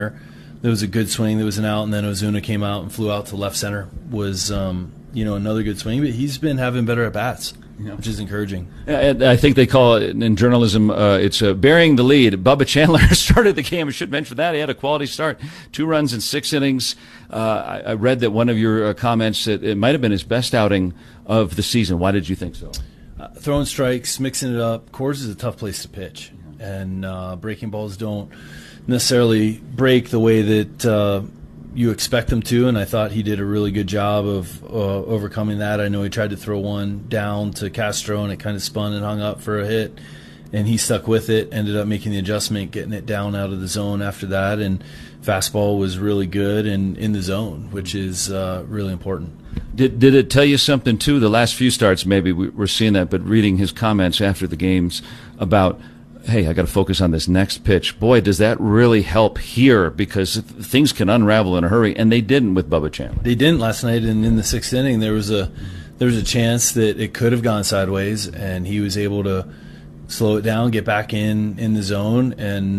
There was a good swing. There was an out, and then Ozuna came out and flew out to left center. Was another good swing, but he's been having better at bats, which is encouraging. I think they call it in journalism, it's burying the lead. Bubba Chandler started the game. I should mention that. He had a quality start. 2 runs in 6 innings. I read that one of your comments that it might have been his best outing of the season. Why did you think so? Throwing strikes, mixing it up. Coors is a tough place to pitch, and breaking balls don't necessarily break the way that you expect them to, and I thought he did a really good job of overcoming that. I know he tried to throw one down to Castro, and it kind of spun and hung up for a hit, and he stuck with it, ended up making the adjustment, getting it down out of the zone after that, and fastball was really good and in the zone, which is really important. Did it tell you something, too, the last few starts, maybe we're seeing that, but reading his comments after the games about, hey, I got to focus on this next pitch. Boy, does that really help here, because things can unravel in a hurry, and they didn't with Bubba Chandler. They didn't last night, and in the 6th inning there was a chance that it could have gone sideways, and he was able to slow it down, get back in the zone, and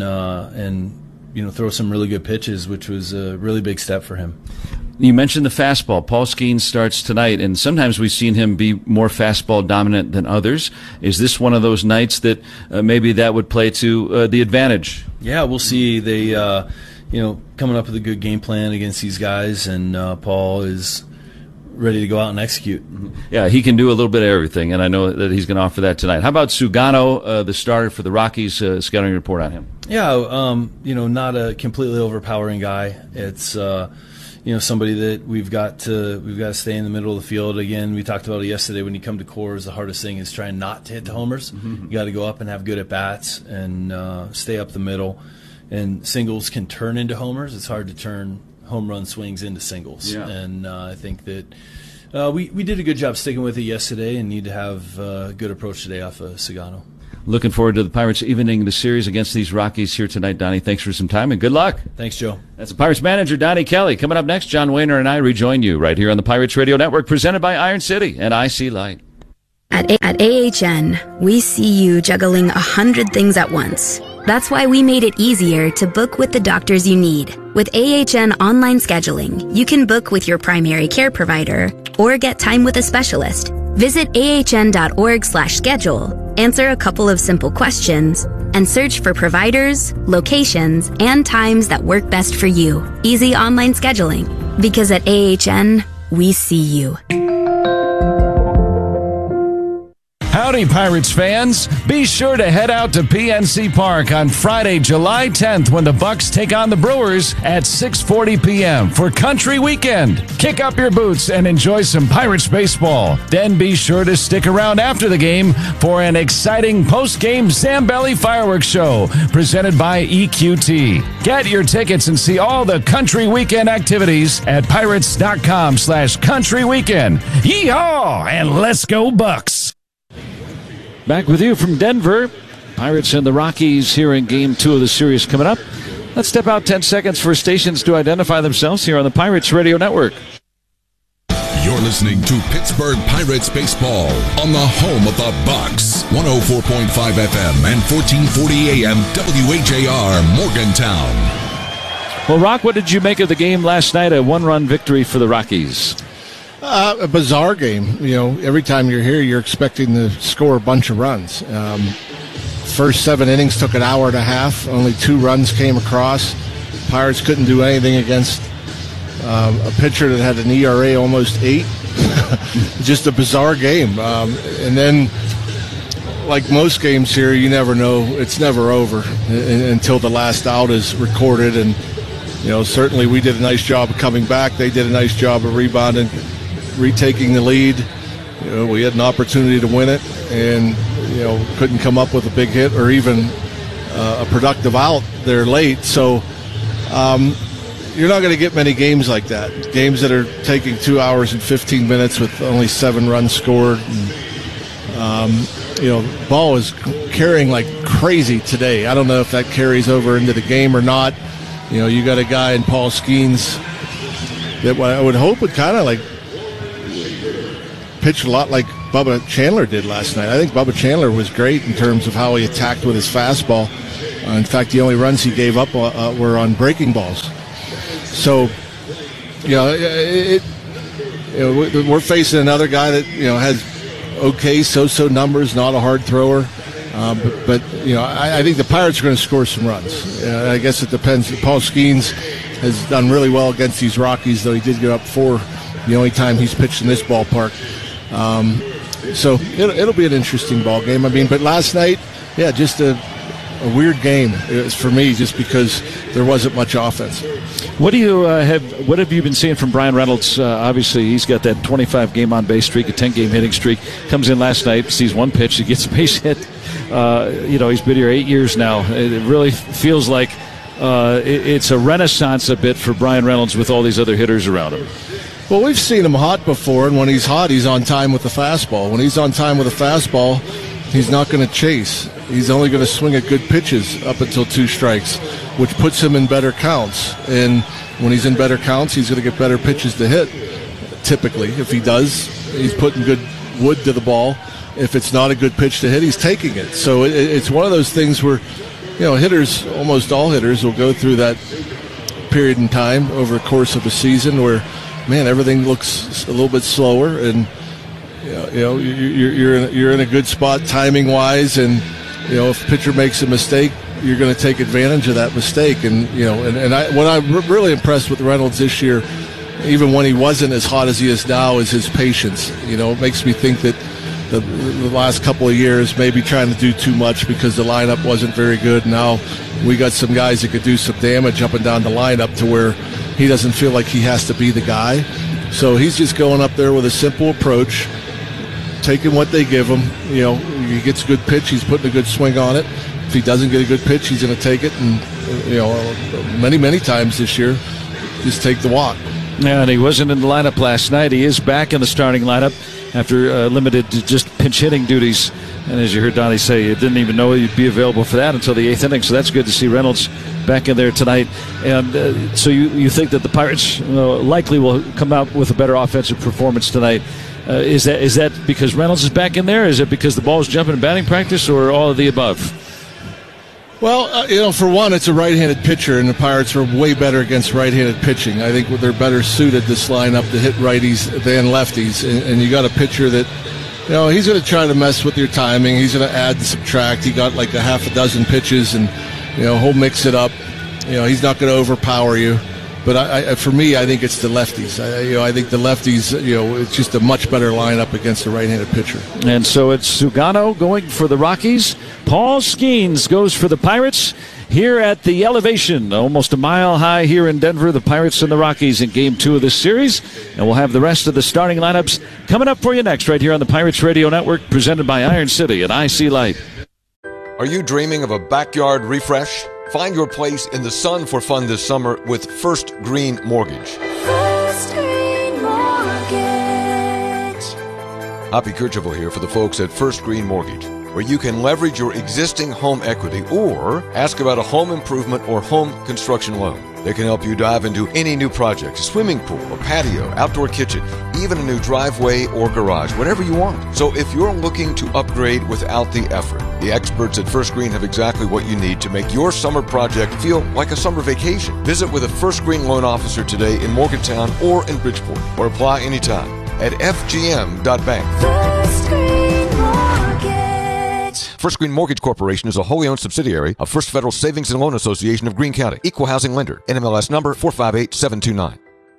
throw some really good pitches, which was a really big step for him. You mentioned the fastball. Paul Skeens starts tonight, and sometimes we've seen him be more fastball dominant than others. Is this one of those nights that maybe that would play to the advantage? Yeah, we'll see. They, coming up with a good game plan against these guys, and Paul is ready to go out and execute. Yeah, he can do a little bit of everything, and I know that he's going to offer that tonight. How about Sugano, the starter for the Rockies? Scouting report on him. Yeah, not a completely overpowering guy. It's somebody that we've got to stay in the middle of the field. Again, we talked about it yesterday. When you come to Coors, the hardest thing is trying not to hit the homers. You got to go up and have good at bats and stay up the middle. And singles can turn into homers. It's hard to turn home run swings into singles. Yeah. And I think that we did a good job sticking with it yesterday, and need to have a good approach today off of Sugano. Looking forward to the Pirates evening the series against these Rockies here tonight. Donnie, thanks for some time, and good luck. Thanks, Joe. That's the Pirates manager, Donnie Kelly. Coming up next, John Wehner and I rejoin you right here on the Pirates Radio Network, presented by Iron City and IC Light. At AHN, we see you juggling 100 things at once. That's why we made it easier to book with the doctors you need. With AHN online scheduling, you can book with your primary care provider or get time with a specialist. Visit ahn.org/schedule, answer a couple of simple questions, and search for providers, locations, and times that work best for you. Easy online scheduling. Because at AHN, we see you. Howdy, Pirates fans. Be sure to head out to PNC Park on Friday, July 10th when the Bucks take on the Brewers at 6:40 p.m. for Country Weekend. Kick up your boots and enjoy some Pirates baseball. Then be sure to stick around after the game for an exciting post-game Zambelli fireworks show presented by EQT. Get your tickets and see all the Country Weekend activities at pirates.com/Country Weekend. Yeehaw! And let's go Bucks! Back with you from Denver. Pirates and the Rockies here in Game 2 of the series coming up. Let's step out 10 seconds for stations to identify themselves here on the Pirates Radio Network. You're listening to Pittsburgh Pirates baseball on the home of the Bucks. 104.5 FM and 1440 AM WHAR Morgantown. Well, Rock, what did you make of the game last night? A one-run victory for the Rockies. A bizarre game. Every time you're here, you're expecting to score a bunch of runs. First 7 innings took an hour and a half. Only 2 runs came across. Pirates couldn't do anything against a pitcher that had an ERA almost 8. Just a bizarre game. And then, like most games here, you never know. It's never over until the last out is recorded. And, certainly we did a nice job of coming back. They did a nice job of rebounding, retaking the lead. We had an opportunity to win it and, couldn't come up with a big hit or even a productive out there late. So you're not going to get many games like that, games that are taking 2 hours and 15 minutes with only 7 runs scored. And, ball is carrying like crazy today. I don't know if that carries over into the game or not. You got a guy in Paul Skeens that I would hope would kind of like pitch a lot like Bubba Chandler did last night. I think Bubba Chandler was great in terms of how he attacked with his fastball. In fact, the only runs he gave up were on breaking balls. So, we're facing another guy that has okay so-so numbers, not a hard thrower. But I think the Pirates are going to score some runs. I guess it depends. Paul Skeens has done really well against these Rockies, though he did give up 4 the only time he's pitched in this ballpark. So it'll be an interesting ball game. I mean, but last night, just a weird game for me, just because there wasn't much offense. What do you What have you been seeing from Bryan Reynolds? Obviously, he's got that 25 game on base streak, a 10 game hitting streak. Comes in last night, sees one pitch, he gets a base hit. He's been here 8 years now. It really feels like it's a renaissance a bit for Bryan Reynolds with all these other hitters around him. Well, we've seen him hot before, and when he's hot, he's on time with the fastball. When he's on time with the fastball, he's not going to chase. He's only going to swing at good pitches up until 2 strikes, which puts him in better counts. And when he's in better counts, he's going to get better pitches to hit, typically. If he does, he's putting good wood to the ball. If it's not a good pitch to hit, he's taking it. So it's one of those things where, hitters, almost all hitters, will go through that period in time over the course of a season where, man, everything looks a little bit slower, and you're in a good spot timing wise, and if a pitcher makes a mistake, you're going to take advantage of that mistake. And what I'm really impressed with Reynolds this year, even when he wasn't as hot as he is now, is his patience. It makes me think that the last couple of years maybe trying to do too much because the lineup wasn't very good. Now we got some guys that could do some damage up and down the lineup to where he doesn't feel like he has to be the guy. So he's just going up there with a simple approach, taking what they give him. He gets a good pitch, he's putting a good swing on it. If he doesn't get a good pitch, he's going to take it, and many times this year, just take the walk. Yeah, and he wasn't in the lineup last night. He is back in the starting lineup after limited to just pinch hitting duties. And as you heard Donnie say, you didn't even know he'd be available for that until the 8th inning. So that's good to see Reynolds back in there tonight. And so you think that the Pirates likely will come out with a better offensive performance tonight. Is that because Reynolds is back in there? Is it because the ball's jumping in batting practice, or all of the above? Well, for one, it's a right-handed pitcher, and the Pirates are way better against right-handed pitching. I think they're better suited, this lineup, to hit righties than lefties. And you got a pitcher that, he's going to try to mess with your timing. He's going to add and subtract. He got like a half a dozen pitches, and, he'll mix it up. He's not going to overpower you. But for me, I think it's the lefties. I think the lefties, it's just a much better lineup against a right-handed pitcher. And so it's Sugano going for the Rockies. Paul Skeens goes for the Pirates here at the Elevation, almost a mile high here in Denver. The Pirates and the Rockies in Game 2 of this series. And we'll have the rest of the starting lineups coming up for you next right here on the Pirates Radio Network, presented by Iron City and IC Light. Are you dreaming of a backyard refresh? Find your place in the sun for fun this summer with First Green Mortgage. First Green Mortgage. Hoppy Kercheval here for the folks at First Green Mortgage, where you can leverage your existing home equity or ask about a home improvement or home construction loan. They can help you dive into any new project, a swimming pool, a patio, outdoor kitchen, even a new driveway or garage, whatever you want. So if you're looking to upgrade without the effort, the experts at First Green have exactly what you need to make your summer project feel like a summer vacation. Visit with a First Green loan officer today in Morgantown or in Bridgeport, or apply anytime at fgm.bank. First Green Mortgage. First Green Mortgage Corporation is a wholly owned subsidiary of First Federal Savings and Loan Association of Greene County. Equal housing lender. NMLS number 458729.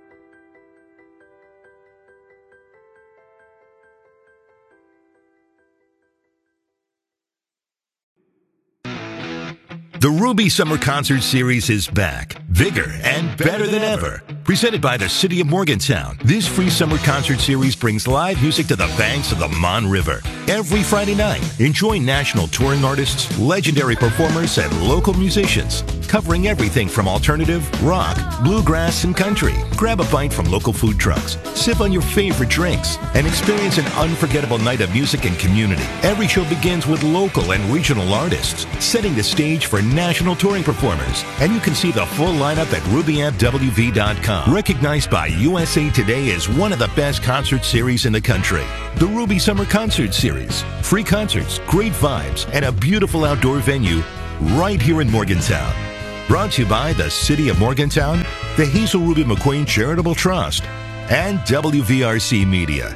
The Ruby Summer Concert Series is back, bigger and better than ever. Presented by the City of Morgantown, this free summer concert series brings live music to the banks of the Mon River. Every Friday night, enjoy national touring artists, legendary performers, and local musicians, covering everything from alternative, rock, bluegrass, and country. Grab a bite from local food trucks, sip on your favorite drinks, and experience an unforgettable night of music and community. Every show begins with local and regional artists, setting the stage for national touring performers. And you can see the full lineup at rubyfwv.com. Recognized by USA Today as one of the best concert series in the country. The Ruby Summer Concert Series. Free concerts, great vibes, and a beautiful outdoor venue. right here in Morgantown. Brought to you by the City of Morgantown, the Hazel Ruby McQueen Charitable Trust, and WVRC Media.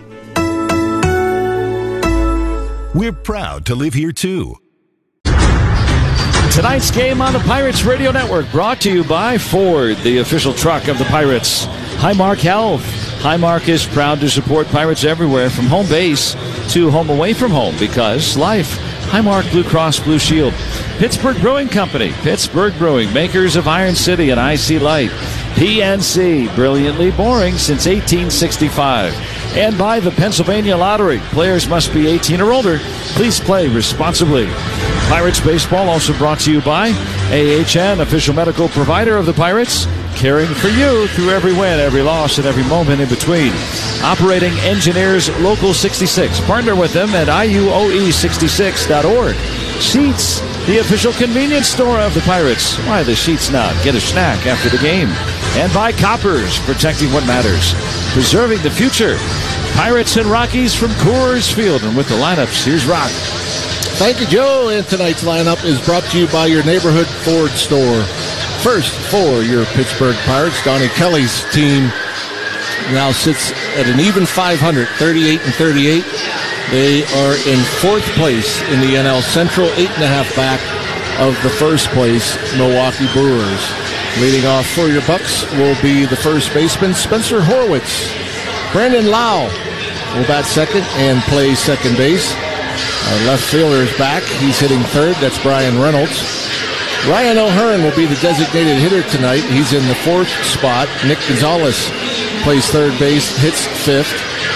We're proud to live here, too. Tonight's game on the Pirates Radio Network brought to you by Ford, the official truck of the Pirates. Highmark Health. Highmark is proud to support Pirates everywhere from home base to home away from home because life. Highmark Blue Cross Blue Shield. Pittsburgh Brewing Company. Pittsburgh Brewing, makers of Iron City and IC Light. PNC, brilliantly boring since 1865. And by the Pennsylvania Lottery. Players must be 18 or older. Please play responsibly. Pirates Baseball also brought to you by AHN, official medical provider of the Pirates. Caring for you through every win, every loss, and every moment in between. Operating Engineers Local 66. Partner with them at IUOE66.org. Sheets, the official convenience store of the Pirates. Why the Sheets not? Get a snack after the game. And by Coppers, protecting what matters. Preserving the future. Pirates and Rockies from Coors Field. And with the lineups, here's Rock. Thank you, Joe. And tonight's lineup is brought to you by your neighborhood Ford store. First, for your Pittsburgh Pirates, Donnie Kelly's team now sits at an even 500, 38-38. They are in fourth place in the NL Central, 8.5 back of the first place Milwaukee Brewers. Leading off for your Bucks will be the first baseman, Spencer Horwitz. Brandon Lau will bat second and play second base. Our left fielder is back. He's hitting third. That's Brian Reynolds. Ryan O'Hearn will be the designated hitter tonight. He's in the fourth spot. Nick Gonzalez plays third base, hits fifth.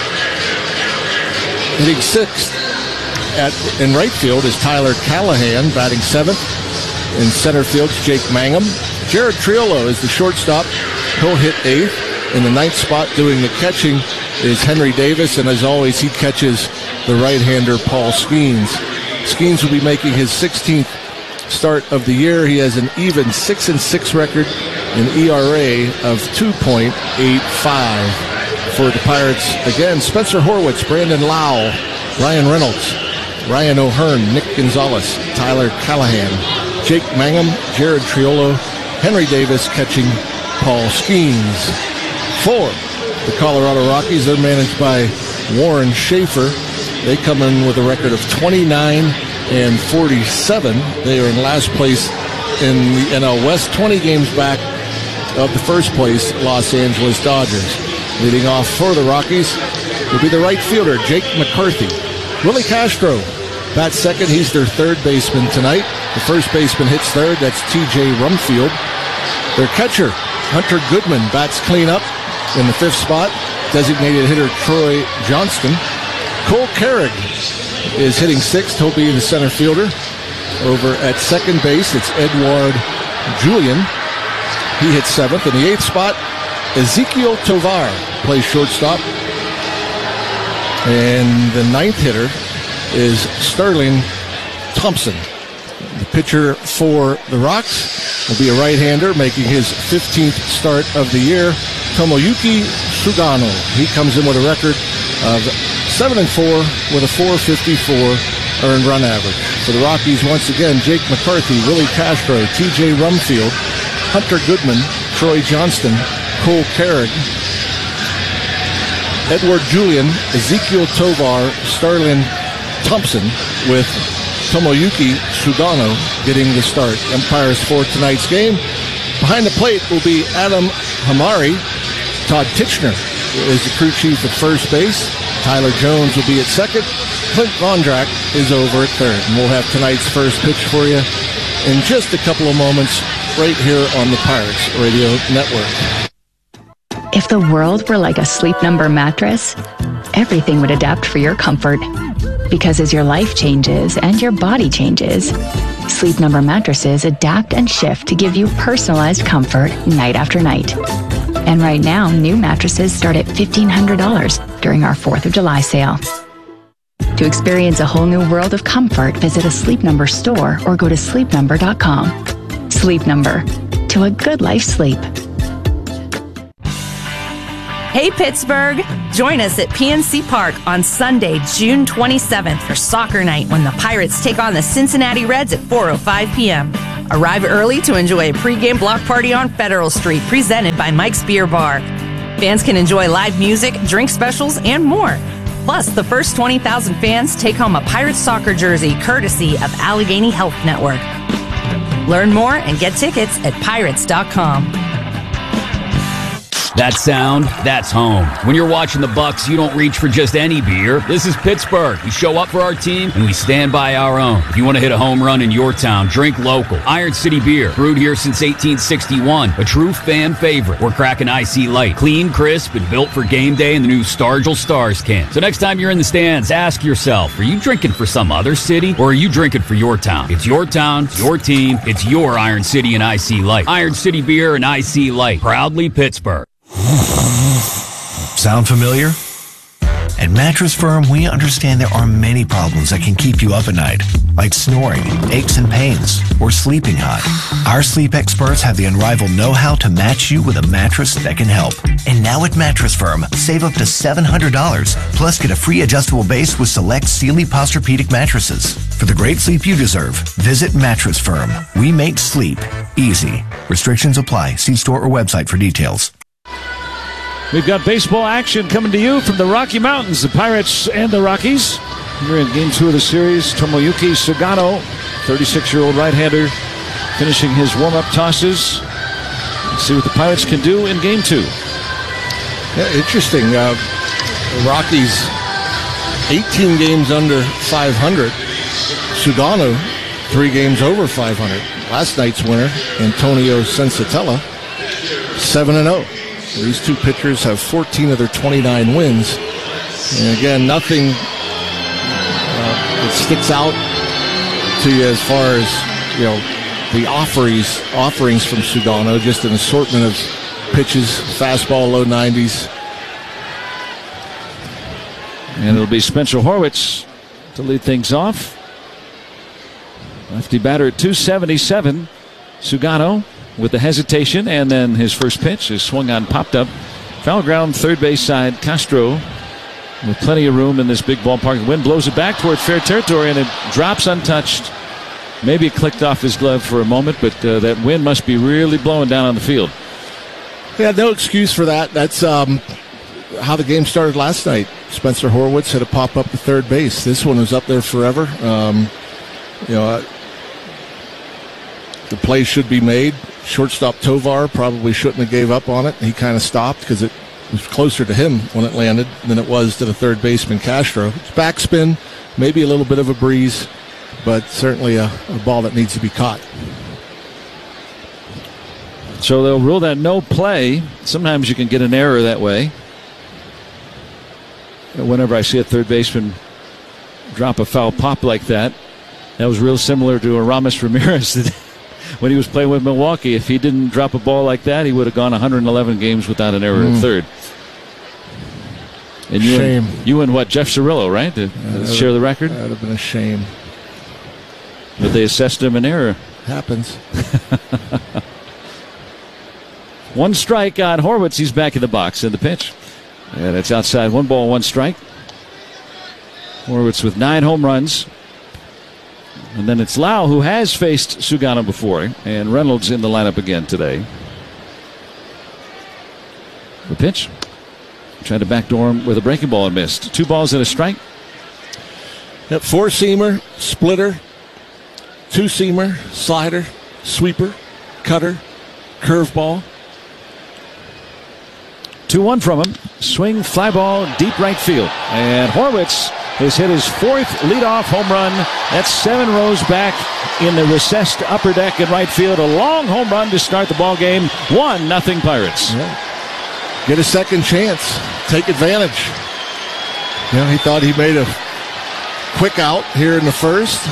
Hitting sixth in right field is Tyler Callahan, batting seventh. In center field, Jake Mangum. Jared Triolo is the shortstop. He'll hit eighth. In the ninth spot, doing the catching, is Henry Davis, and as always, he catches the right-hander Paul Skeens. Skeens will be making his 16th start of the year. He has an even 6-6 record, an ERA of 2.85 for the Pirates. Again, Spencer Horwitz, Brandon Lau, Ryan Reynolds, Ryan O'Hearn, Nick Gonzalez, Tyler Callahan, Jake Mangum, Jared Triolo, Henry Davis catching Paul Skeens. For the Colorado Rockies, they're managed by Warren Schaefer. They come in with a record of 29-47. They are in last place in the NL West, 20 games back of the first place Los Angeles Dodgers. Leading off for the Rockies will be the right fielder, Jake McCarthy. Willie Castro bats second. He's their third baseman tonight. The first baseman hits third. That's T.J. Rumfield. Their catcher, Hunter Goodman, bats cleanup in the fifth spot. Designated hitter Troy Johnston. Cole Carrig is hitting sixth. He'll be the center fielder. Over at second base, it's Edward Julian. He hits seventh. In the eighth spot, Ezekiel Tovar plays shortstop. And the ninth hitter is Sterling Thompson. The pitcher for the Rocks will be a right-hander making his 15th start of the year, Tomoyuki Sugano. He comes in with a record of 7-4 with a .454 earned run average. For the Rockies, once again, Jake McCarthy, Willie Castro, T.J. Rumfield, Hunter Goodman, Troy Johnston, Cole Carrig, Edward Julian, Ezekiel Tovar, Sterling Thompson, with Tomoyuki Sugano getting the start. Umpires for tonight's game. Behind the plate will be Adam Hamari. Todd Titchener is the crew chief at first base. Tyler Jones will be at second. Clint Vondrak is over at third. And we'll have tonight's first pitch for you in just a couple of moments right here on the Pirates Radio Network. If the world were like a Sleep Number mattress, everything would adapt for your comfort. Because as your life changes and your body changes, Sleep Number mattresses adapt and shift to give you personalized comfort night after night. And right now, new mattresses start at $1,500 during our 4th of July sale. To experience a whole new world of comfort, visit a Sleep Number store or go to sleepnumber.com. Sleep Number. To a good life sleep. Hey, Pittsburgh! Join us at PNC Park on Sunday, June 27th for soccer night when the Pirates take on the Cincinnati Reds at 4:05 p.m. Arrive early to enjoy a pregame block party on Federal Street presented by Mike's Beer Bar. Fans can enjoy live music, drink specials, and more. Plus, the first 20,000 fans take home a Pirates soccer jersey courtesy of Allegheny Health Network. Learn more and get tickets at pirates.com. That sound, that's home. When you're watching the Bucks, you don't reach for just any beer. This is Pittsburgh. We show up for our team, and we stand by our own. If you want to hit a home run in your town, drink local. Iron City Beer, brewed here since 1861. A true fan favorite. We're cracking IC Light. Clean, crisp, and built for game day in the new Stargell Stars can. So next time you're in the stands, ask yourself, are you drinking for some other city, or are you drinking for your town? It's your town, it's your team, it's your Iron City and IC Light. Iron City Beer and IC Light. Proudly Pittsburgh. Sound familiar? At Mattress Firm, we understand there are many problems that can keep you up at night, like snoring, aches and pains, or sleeping hot. Our sleep experts have the unrivaled know-how to match you with a mattress that can help. And now at Mattress Firm, save up to $700, plus get a free adjustable base with select Sealy Posturepedic mattresses. For the great sleep you deserve, visit Mattress Firm. We make sleep easy. Restrictions apply. See store or website for details. We've got baseball action coming to you from the Rocky Mountains, the Pirates and the Rockies. We're in Game 2 of the series. Tomoyuki Sugano, 36-year-old right-hander, finishing his warm-up tosses. Let's see what the Pirates can do in Game 2. Yeah, interesting. The Rockies, 18 games under 500. Sugano, 3 games over 500. Last night's winner, Antonio Sensatella, 7-0. These two pitchers have 14 of their 29 wins. And again, nothing that sticks out to you as far as, the offerings from Sugano, just an assortment of pitches, fastball, low 90s. And it'll be Spencer Horwitz to lead things off. Lefty batter at 277. Sugano with the hesitation, and then his first pitch is swung on, popped up. Foul ground, third base side. Castro with plenty of room in this big ballpark. The wind blows it back toward fair territory, and it drops untouched. Maybe it clicked off his glove for a moment, but that wind must be really blowing down on the field. Yeah, no excuse for that. That's how the game started last night. Spencer Horwitz had a pop up to third base. This one was up there forever. The play should be made. Shortstop Tovar probably shouldn't have gave up on it. He kind of stopped because it was closer to him when it landed than it was to the third baseman Castro. It's backspin, maybe a little bit of a breeze, but certainly a ball that needs to be caught. So they'll rule that no play. Sometimes you can get an error that way. Whenever I see a third baseman drop a foul pop like that, that was real similar to Aramis Ramirez when he was playing with Milwaukee. If he didn't drop a ball like that, he would have gone 111 games without an error at third. And you and Jeff Cirillo, right? Share the record? That would have been a shame. But they assessed him an error. Happens. One strike on Horwitz. He's back in the box in the pitch. And it's outside. 1 ball, 1 strike. Horwitz with 9 home runs. And then it's Lau, who has faced Sugano before, and Reynolds in the lineup again today. The pitch. Tried to backdoor him with a breaking ball and missed. 2 balls and a strike. Yep, 4-seamer, splitter, 2-seamer, slider, sweeper, cutter, curveball. 2-1 from him. Swing, fly ball, deep right field. And Horwitz has hit his 4th leadoff home run. That's 7 rows back in the recessed upper deck in right field. A long home run to start the ball game. 1-0 Pirates. Yeah. Get a second chance. Take advantage. He thought he made a quick out here in the first.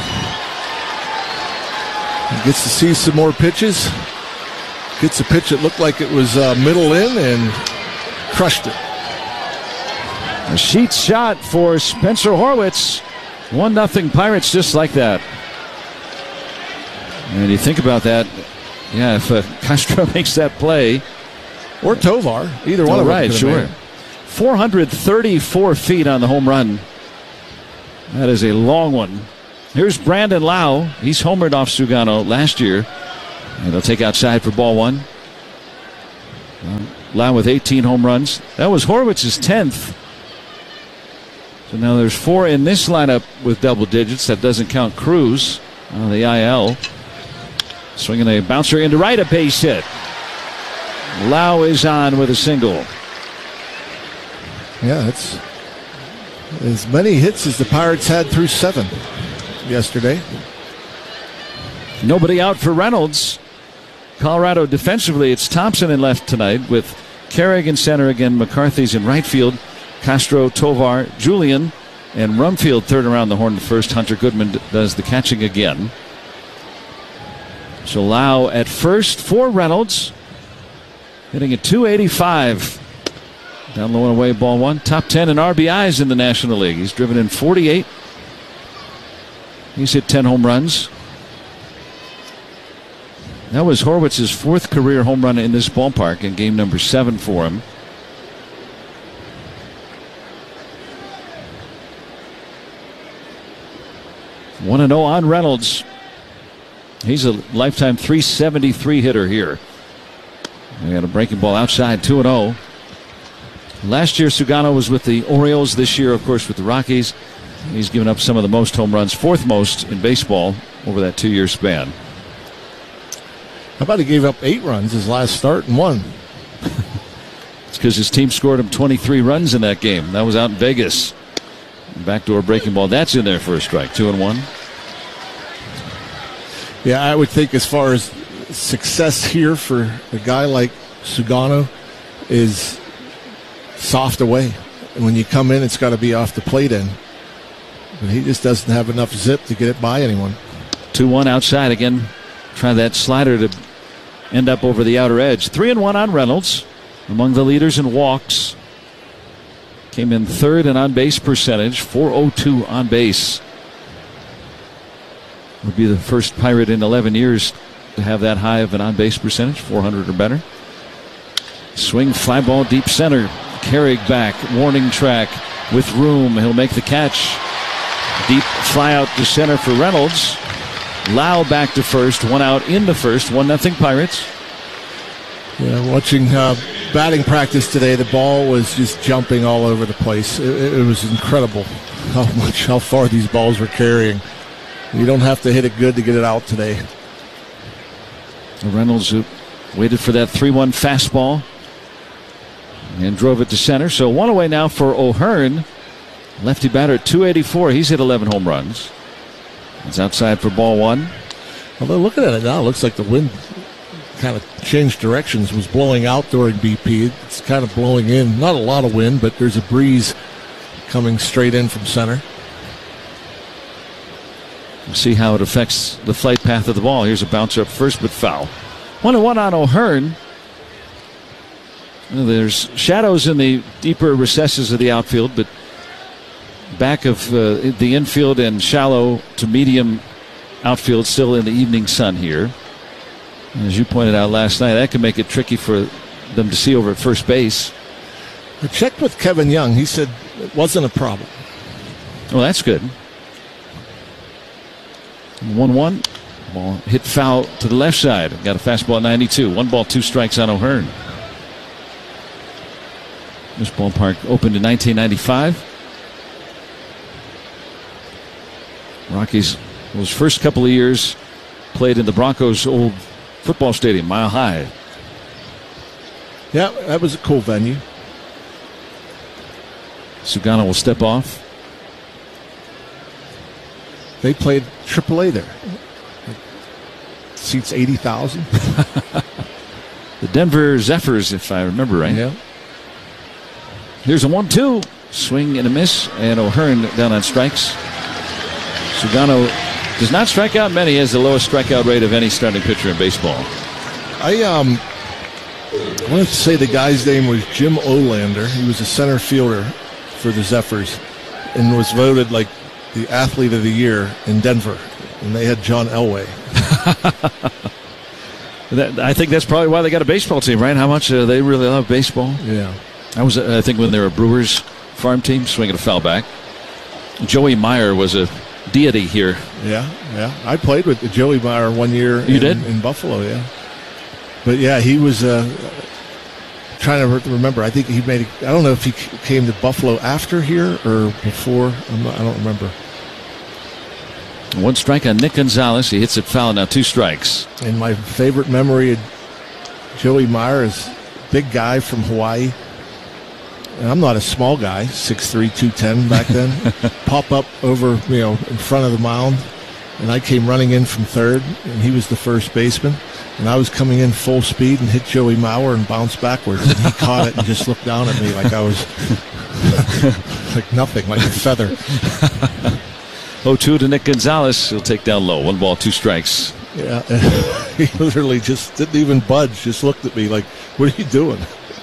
He gets to see some more pitches. Gets a pitch that looked like it was middle in and crushed it. A sheet shot for Spencer Horwitz. 1-0 Pirates just like that. And you think about that. Yeah, if Castro makes that play. Or Tovar. Either one of them. Right, sure. 434 feet on the home run. That is a long one. Here's Brandon Lau. He's homered off Sugano last year. And they'll take outside for ball one. Lau with 18 home runs. That was Horowitz's 10th. So now there's 4 in this lineup with double digits. That doesn't count Cruz on the IL. Swinging a bouncer into right, a base hit. Lau is on with a single. Yeah, it's as many hits as the Pirates had through 7 yesterday. Nobody out for Reynolds. Colorado defensively, it's Thompson in left tonight with Carrig in center again. McCarthy's in right field. Castro, Tovar, Julian, and Rumfield third around the horn first. Hunter Goodman does the catching again. So Lau at first for Reynolds. Hitting at 285. Down low and away, ball one. Top 10 in RBIs in the National League. He's driven in 48. He's hit 10 home runs. That was Horowitz's 4th career home run in this ballpark in game number 7 for him. One 1-0 on Reynolds. He's a lifetime .373 hitter here. They got a breaking ball outside, 2-0. Last year, Sugano was with the Orioles. This year, of course, with the Rockies. He's given up some of the most home runs, 4th most in baseball over that 2-year span. How about he gave up 8 runs his last start and won? It's because his team scored him 23 runs in that game. That was out in Vegas. Backdoor breaking ball. That's in there for a strike. 2-1. Yeah, I would think as far as success here for a guy like Sugano is soft away. And when you come in, it's got to be off the plate end. But he just doesn't have enough zip to get it by anyone. 2-1 outside again. Try that slider to end up over the outer edge. 3-1 on Reynolds. Among the leaders in walks. Came in 3rd in on-base percentage. .402 on base. Would be the first Pirate in 11 years to have that high of an on-base percentage. 400 or better. Swing, fly ball deep center. Carrig back. Warning track with room. He'll make the catch. Deep fly out to center for Reynolds. Lau back to first. 1 out in the first. 1-0 Pirates. Yeah, watching batting practice today, the ball was just jumping all over the place. It was incredible how far these balls were carrying. You don't have to hit it good to get it out today. Reynolds waited for that 3-1 fastball and drove it to center. So 1 away now for O'Hearn. Lefty batter at 284. He's hit 11 home runs. It's outside for ball 1. Although looking at it now, it looks like the wind kind of changed directions, was blowing out during BP. It's kind of blowing in. Not a lot of wind, but there's a breeze coming straight in from center. We'll see how it affects the flight path of the ball. Here's a bounce up first, but foul. 1-1 on O'Hearn. Well, there's shadows in the deeper recesses of the outfield, but back of the infield and shallow to medium outfield still in the evening sun here. As you pointed out last night, that can make it tricky for them to see over at first base. I checked with Kevin Young. He said it wasn't a problem. Well, that's good. 1-1. Ball hit foul to the left side. Got a fastball at 92. 1 ball, 2 strikes on O'Hearn. This ballpark opened in 1995. Rockies, those first couple of years, played in the Broncos' old football stadium, Mile High. Yeah, that was a cool venue. Sugano will step off. They played AAA there. Seats 80,000. The Denver Zephyrs, if I remember right. Yeah. Here's a 1-2. Swing and a miss, and O'Hearn down on strikes. Sugano does not strike out many. He has the lowest strikeout rate of any starting pitcher in baseball. I want to say the guy's name was Jim Olander. He was a center fielder for the Zephyrs and was voted like the athlete of the year in Denver. And they had John Elway. I think that's probably why they got a baseball team, right? How much they really love baseball. Yeah. I was, I think, when they were a Brewers farm team, swinging a foul back. Joey Meyer was a deity here. Yeah. I played with Joey Meyer one year. You did? In Buffalo, yeah. But, yeah, he was trying to remember. I think he made I don't know if he came to Buffalo after here or before. I don't remember. One strike on Nick Gonzalez. He hits it foul, now 2 strikes. And my favorite memory of Joey Meyer is big guy from Hawaii. And I'm not a small guy, 6'3", 210 back then. Pop up over, in front of the mound. And I came running in from third, and he was the first baseman. And I was coming in full speed and hit Joey Mauer and bounced backwards. And he caught it and just looked down at me like I was like nothing, like a feather. 0-2 to Nick Gonzalez. He'll take down low. 1 ball, 2 strikes. Yeah, he literally just didn't even budge. Just looked at me like, "What are you doing?"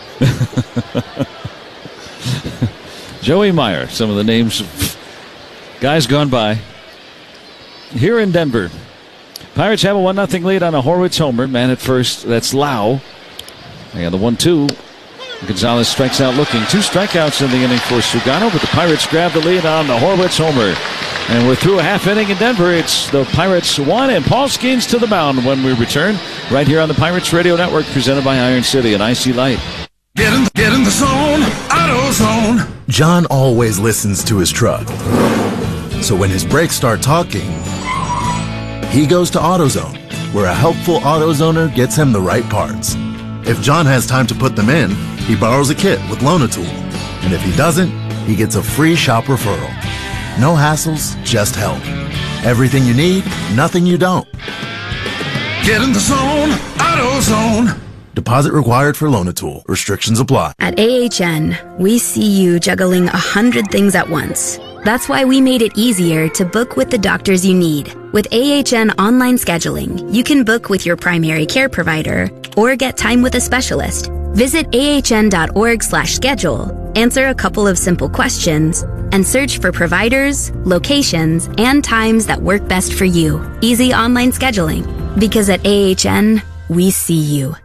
Joey Meyer. Some of the names of guys gone by. Here in Denver, Pirates have a 1-0 lead on a Horwitz homer. Man at first. That's Lau. They got the 1-2. Gonzalez strikes out looking. 2 strikeouts in the inning for Sugano, but the Pirates grab the lead on the Horwitz homer. And we're through a half inning in Denver. It's the Pirates 1 and Paul Skeens to the mound when we return right here on the Pirates Radio Network, presented by Iron City and IC Light. Get in the zone, AutoZone. John always listens to his truck. So when his brakes start talking, he goes to AutoZone, where a helpful AutoZoner gets him the right parts. If John has time to put them in, he borrows a kit with Loan-A-Tool. And if he doesn't, he gets a free shop referral. No hassles, just help. Everything you need, nothing you don't. Get in the zone, AutoZone. Deposit required for Loan-A-Tool. Restrictions apply. At AHN, we see you juggling 100 things at once. That's why we made it easier to book with the doctors you need. With AHN online scheduling, you can book with your primary care provider or get time with a specialist. Visit ahn.org/schedule, answer a couple of simple questions, and search for providers, locations, and times that work best for you. Easy online scheduling. Because at AHN, we see you.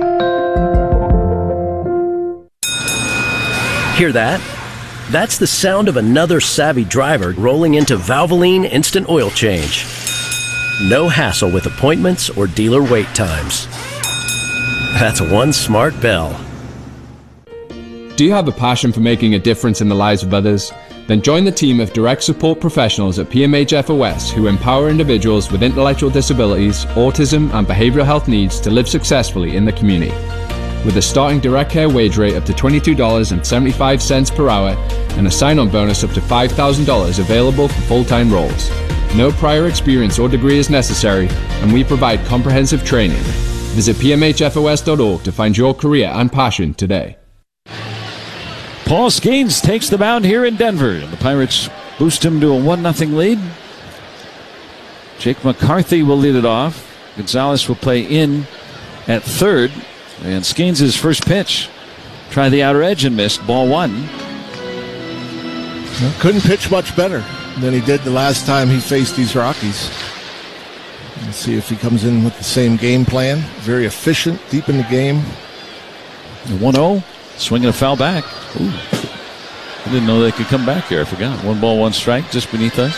Hear that? That's the sound of another savvy driver rolling into Valvoline Instant Oil Change. No hassle with appointments or dealer wait times. That's one smart bell. Do you have a passion for making a difference in the lives of others? Then join the team of direct support professionals at PMH FOS who empower individuals with intellectual disabilities, autism, and behavioral health needs to live successfully in the community. With a starting direct care wage rate up to $22.75 per hour and a sign-on bonus up to $5,000 available for full-time roles. No prior experience or degree is necessary, and we provide comprehensive training. Visit pmhfos.org to find your career and passion today. Paul Skeens takes the mound here in Denver. The Pirates boost him to a 1-0 lead. Jake McCarthy will lead it off. Gonzalez will play in at third. And Skeens' first pitch. Tried the outer edge and missed. Ball 1. Couldn't pitch much better than he did the last time he faced these Rockies. Let's see if he comes in with the same game plan. Very efficient, deep in the game. 1-0. Swinging a foul back. Ooh. I didn't know they could come back here. I forgot. 1 ball, 1 strike just beneath us.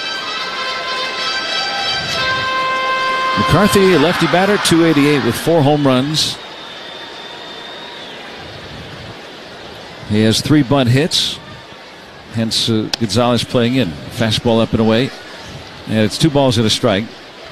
McCarthy, a lefty batter, .288 with 4 home runs. He has 3 bunt hits. Hence Gonzalez playing in. Fastball up and away. And it's 2 balls and a strike.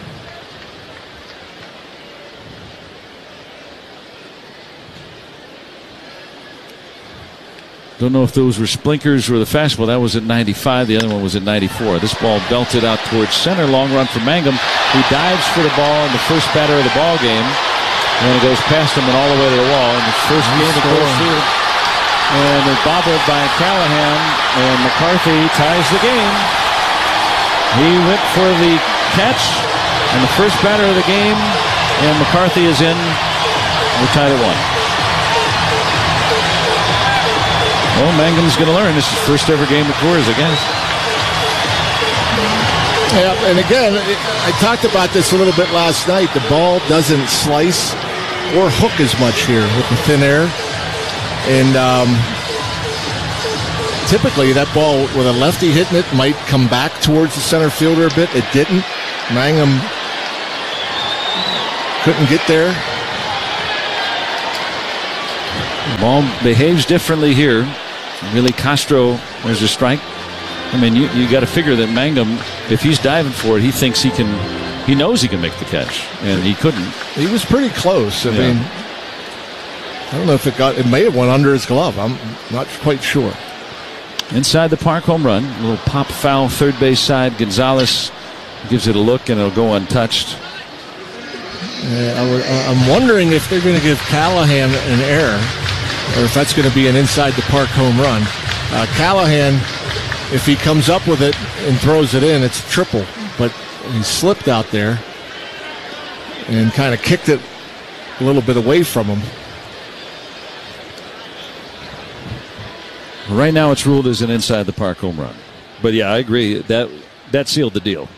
Don't know if those were splinkers or the fastball. That was at 95. The other one was at 94. This ball belted out towards center. Long run for Mangum, who dives for the ball in the first batter of the ball game. And it goes past him and all the way to the wall. In the first game of Coors Field. And it's bobbled by Callahan. And McCarthy ties the game. He went for the catch and the first batter of the game. And McCarthy is in. We're tied at 1. Well, Mangum's going to learn. This is first ever game of Coors, I guess. Yeah, and again, I talked about this a little bit last night. The ball doesn't slice or hook as much here with the thin air. And typically that ball with a lefty hitting it might come back towards the center fielder a bit. It didn't. Mangum couldn't get there. Ball behaves differently here. Willie Castro, there's a strike. I mean, you got to figure that Mangum, if he's diving for it, he thinks he knows he can make the catch, and he couldn't. He was pretty close. I mean, I don't know if it may have went under his glove. I'm not quite sure. Inside the park, home run. A little pop foul, third base side. Gonzalez gives it a look, and it'll go untouched. I'm wondering if they're going to give Callahan an error, or if that's going to be an inside the park home run. Callahan, if he comes up with it and throws it in, it's triple. But he slipped out there and kind of kicked it a little bit away from him. Right now it's ruled as an inside the park home run. But yeah, I agree. That sealed the deal.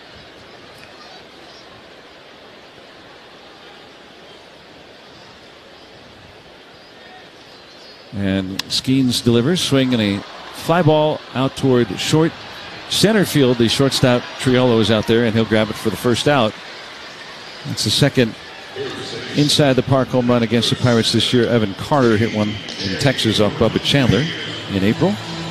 And Skeens delivers, swing and a fly ball out toward short center field. The shortstop Triolo is out there, and he'll grab it for the first out. That's the second inside the park home run against the Pirates this year. Evan Carter hit one in Texas off Bubba Chandler in April.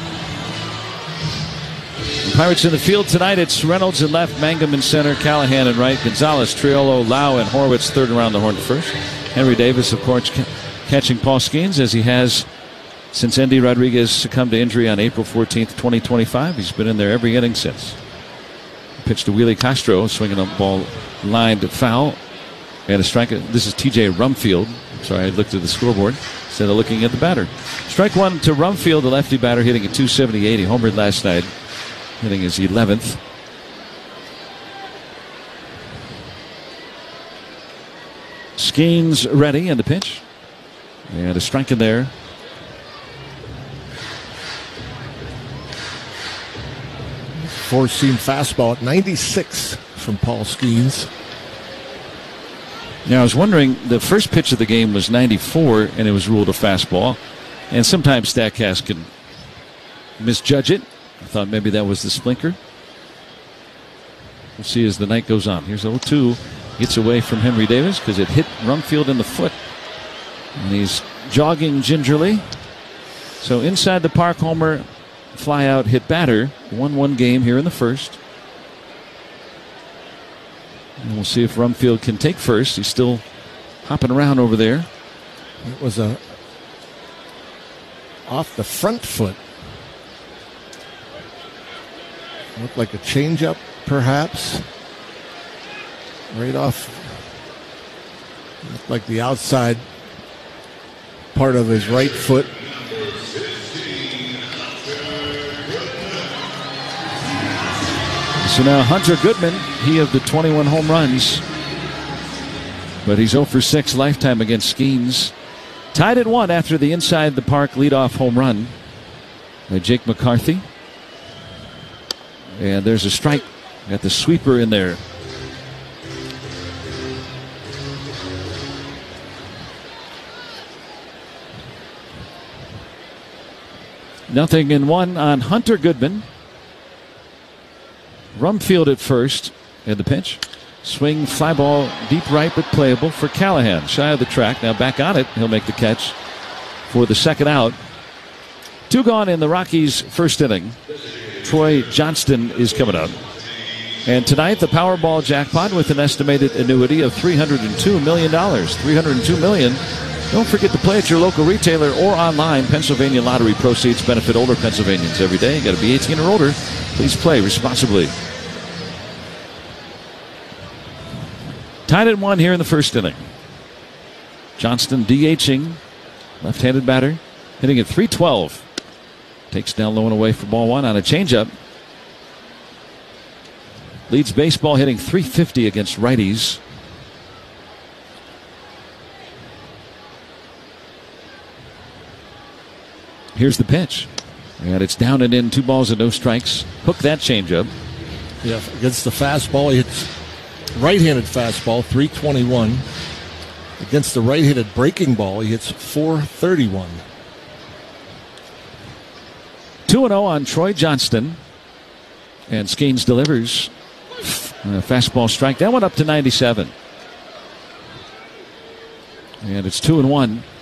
The Pirates in the field tonight. It's Reynolds in left, Mangum in center, Callahan in right, Gonzalez, Triolo, Lau, and Horwitz third around the horn first. Henry Davis, of course, catching Paul Skeens, as he has since Endy Rodriguez succumbed to injury on April 14th, 2025. He's been in there every inning since. Pitch to Willie Castro, swinging a ball lined foul. And a strike. This is TJ Rumfield. Sorry, I looked at the scoreboard instead of looking at the batter. Strike one to Rumfield, the lefty batter, hitting at 278. He homered last night, hitting his 11th. Skeens ready, and the pitch. And a strike in there. Four-seam fastball at 96 from Paul Skeens. Now, I was wondering, the first pitch of the game was 94, and it was ruled a fastball. And sometimes StatCast can misjudge it. I thought maybe that was the splinker. We'll see as the night goes on. Here's 0-2. Gets away from Henry Davis because it hit Rumfield in the foot. And he's jogging gingerly. So inside the park homer, fly out, hit batter. 1-1 game here in the first. And we'll see if Rumfield can take first. He's still hopping around over there. It was off the front foot. Looked like a changeup, perhaps. Right off. Looked like the outside part of his right foot. So now Hunter Goodman, he of the 21 home runs, but he's 0 for 6 lifetime against Skeens. Tied at 1 after the inside the park leadoff home run by Jake McCarthy. And there's a strike. Got the sweeper in there. Nothing in 1 on Hunter Goodman. Rumfield at first, and the pitch. Swing, fly ball, deep right, but playable for Callahan. Shy of the track, now back on it. He'll make the catch for the second out. 2 gone in the Rockies' first inning. Troy Johnston is coming up. And tonight, the Powerball jackpot with an estimated annuity of $302 million. $302 million. Don't forget to play at your local retailer or online. Pennsylvania Lottery proceeds benefit older Pennsylvanians every day. You got to be 18 or older. Please play responsibly. Tied at 1 here in the first inning. Johnston DHing. Left-handed batter. Hitting at .312. Takes down low and away for ball 1 on a changeup. Leads baseball hitting .350 against righties. Here's the pitch. And it's down and in, 2 balls and no strikes. Hook that changeup. Yeah, against the fastball, he hits right-handed fastball, .321. Against the right-handed breaking ball, he hits .431. 2-0 on Troy Johnston. And Skeens delivers. Fastball strike. That one up to 97. And it's 2-1.